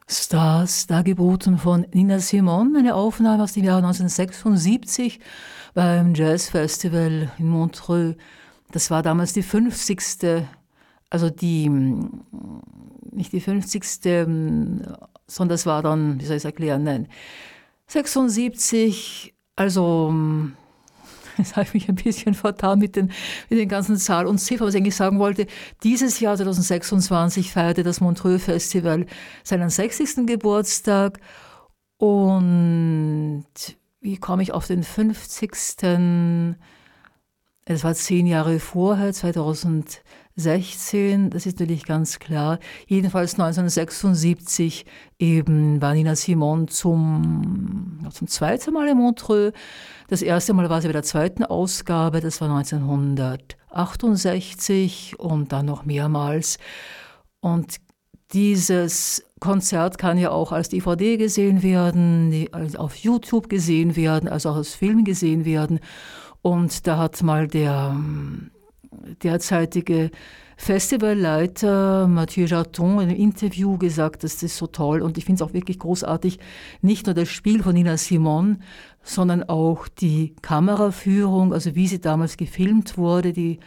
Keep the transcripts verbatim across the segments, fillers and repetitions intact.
Stars, dargeboten von Nina Simone, eine Aufnahme aus dem Jahr neunzehnhundertsechsundsiebzig beim Jazzfestival in Montreux. Das war damals die fünfzigste, also die, nicht die fünfzigste, sondern das war dann, wie soll ich es erklären, nein, sechsundsiebzig, also jetzt habe ich mich ein bisschen vertan mit den, mit den ganzen Zahlen und Ziffern, was ich eigentlich sagen wollte. Dieses Jahr zweitausendsechsundzwanzig feierte das Montreux Festival seinen sechzigsten Geburtstag. Und wie komme ich auf den fünfzigsten? Es war zehn Jahre vorher, zweitausendsechzehn, das ist natürlich ganz klar. Jedenfalls neunzehnhundertsechsundsiebzig eben war Nina Simone zum, zum zweiten Mal in Montreux. Das erste Mal war sie bei der zweiten Ausgabe, das war neunzehnhundertachtundsechzig und dann noch mehrmals. Und dieses Konzert kann ja auch als D V D gesehen werden, auf YouTube gesehen werden, also auch als Film gesehen werden. Und da hat mal der derzeitige Festivalleiter Mathieu Jaton in einem Interview gesagt, dass das so toll und ich finde es auch wirklich großartig, nicht nur das Spiel von Nina Simone, sondern auch die Kameraführung, also wie sie damals gefilmt wurde, die,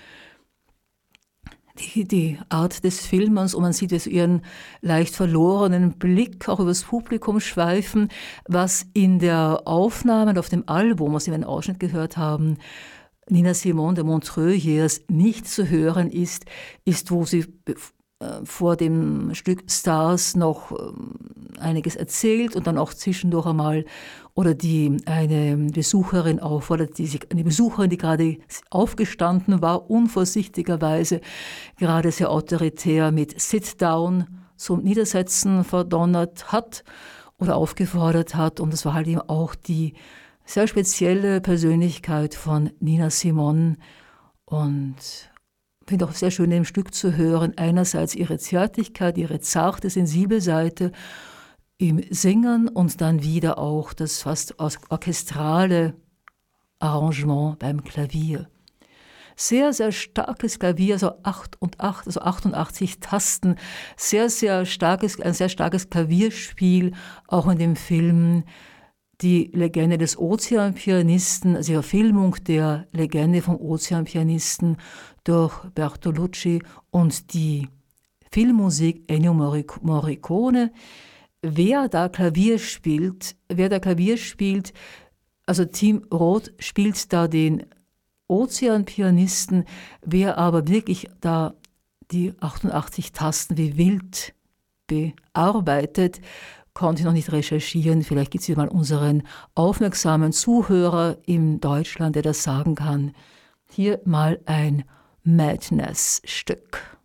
die, die Art des Filmens und man sieht jetzt ihren leicht verlorenen Blick auch übers Publikum schweifen, was in der Aufnahme und auf dem Album, was wir einen Ausschnitt gehört haben, Nina Simone de Montreux Years nicht zu hören ist, ist, wo sie vor dem Stück Stars noch einiges erzählt und dann auch zwischendurch einmal oder die eine Besucherin auffordert, die sich, eine Besucherin, die gerade aufgestanden war, unvorsichtigerweise, gerade sehr autoritär mit Sit Down zum Niedersetzen verdonnert hat oder aufgefordert hat. Und das war halt eben auch die sehr spezielle Persönlichkeit von Nina Simone und ich finde auch sehr schön, im Stück zu hören, einerseits ihre Zärtlichkeit, ihre zarte, sensible Seite im Singen und dann wieder auch das fast orchestrale Arrangement beim Klavier. Sehr, sehr starkes Klavier, so acht und acht, also achtundachtzig Tasten, sehr, sehr starkes, ein sehr starkes Klavierspiel, auch in dem Film Die Legende des Ozeanpianisten, also die Verfilmung der Legende vom Ozeanpianisten durch Bertolucci und die Filmmusik Ennio Morricone. Wer da Klavier spielt, wer da Klavier spielt, also Tim Roth spielt da den Ozeanpianisten, wer aber wirklich da die achtundachtzig Tasten wie wild bearbeitet, konnte ich noch nicht recherchieren. Vielleicht gibt es hier mal unseren aufmerksamen Zuhörer in Deutschland, der das sagen kann. Hier mal ein Madness-Stück.